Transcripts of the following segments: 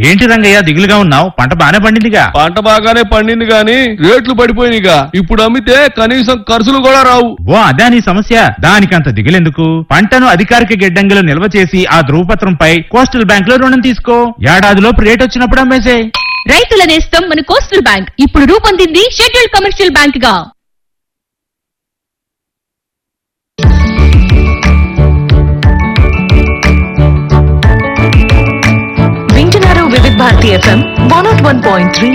ఏంటి రంగయ్య దిగులుగా ఉన్నావు? పంట బానే పండిందిగా? పంట బాగానే పండింది గాని రేట్లు పడిపోయినాయిగా. ఇప్పుడు అమ్మితే కనీసం ఖర్చులు కూడా రావు. ఓ అదా నీ సమస్య? దానికంత దిగులెందుకు? పంటను అధికారిక గిడ్డంగిలో నిల్వ చేసి ఆ ధృవపత్రంపై కోస్టల్ బ్యాంక్ లో రుణం తీసుకో. ఏడాదిలోపు రేట్ వచ్చినప్పుడు అమ్మేసే. రైతుల నేస్తం మన కోస్టల్ బ్యాంక్ ఇప్పుడు రూపొందింది షెడ్యూల్డ్ కమర్షియల్ బ్యాంక్ గా. వింటున్నారు వివిధ భారతి FM 101.3.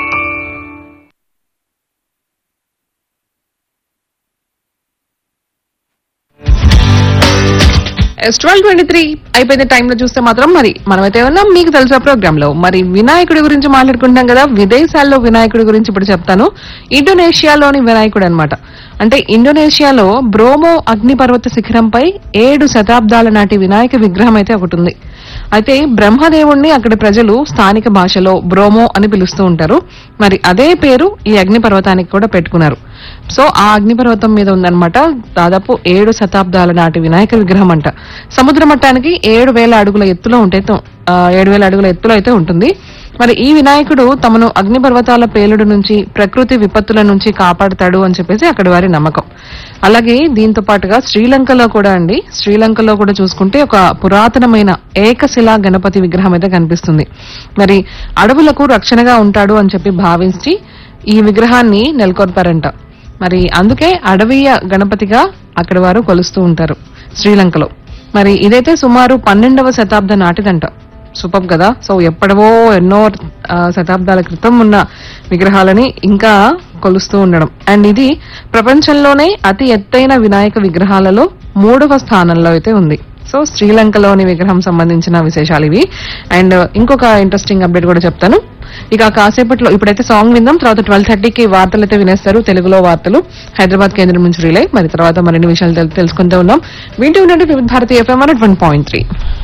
S12:23 అయిపోయిన టైంలో చూస్తే మాత్రం మరి మనమైతే ఉన్నాం మీకు తెలిసిన ప్రోగ్రామ్ లో. మరి వినాయకుడి గురించి మాట్లాడుకుంటాం కదా. విదేశాల్లో వినాయకుడి గురించి ఇప్పుడు చెప్తాను. ఇండోనేషియాలోని వినాయకుడు అన్నమాట. అంటే ఇండోనేషియాలో బ్రోమో అగ్నిపర్వత శిఖరంపై 7 శతాబ్దాల నాటి వినాయక విగ్రహం అయితే ఒకటి ఉంది. అయితే బ్రహ్మదేవుణ్ణి అక్కడి ప్రజలు స్థానిక భాషలో బ్రోమో అని పిలుస్తూ ఉంటారు. మరి అదే పేరు ఈ అగ్నిపర్వతానికి కూడా పెట్టుకున్నారు. సో ఆ అగ్నిపర్వతం మీద ఉందన్నమాట దాదాపు 7 శతాబ్దాల నాటి వినాయక విగ్రహం అంట. సముద్ర మట్టానికి 7,000 అడుగుల ఎత్తులో 7,000 అడుగుల ఎత్తులో అయితే ఉంటుంది. మరి ఈ వినాయకుడు తమను అగ్నిపర్వతాల పేలుడు నుంచి, ప్రకృతి విపత్తుల నుంచి కాపాడుతాడు అని చెప్పేసి అక్కడి వారి నమ్మకం. అలాగే దీంతో పాటుగా శ్రీలంకలో కూడా చూసుకుంటే ఒక పురాతనమైన ఏకశిలా గణపతి విగ్రహం అయితే కనిపిస్తుంది. మరి అడవులకు రక్షణగా ఉంటాడు అని చెప్పి భావించి ఈ విగ్రహాన్ని నెలకొల్పారంట. మరి అందుకే అడవీయ గణపతిగా అక్కడి వారు కొలుస్తూ ఉంటారు శ్రీలంకలో. మరి ఇదైతే సుమారు 12వ శతాబ్దం నాటిదంట. సూపర్ కదా. సో ఎప్పుడవో ఎన్నో శతాబ్దాల క్రితం ఉన్న విగ్రహాలని ఇంకా కొలుస్తూ ఉండడం. అండ్ ఇది ప్రపంచంలోనే అతి ఎత్తైన వినాయక విగ్రహాలలో 3వ స్థానంలో అయితే ఉంది. సో శ్రీలంకలోని విగ్రహం సంబంధించిన విశేషాలు ఇవి. అండ్ ఇంకొక ఇంట్రెస్టింగ్ అప్డేట్ కూడా చెప్తాను. ఇక కాసేపట్లో ఇప్పుడైతే సాంగ్ విందాం. తర్వాత 12:30కి వార్తలు అయితే వినేస్తారు. తెలుగులో వార్తలు హైదరాబాద్ కేంద్రం నుంచి రిలే. మరి తర్వాత మరిన్ని విషయాలు తెలుసుకుంటూ ఉన్నాం. వింటూ ఉండండి వివిధ భారతి FM 101.3.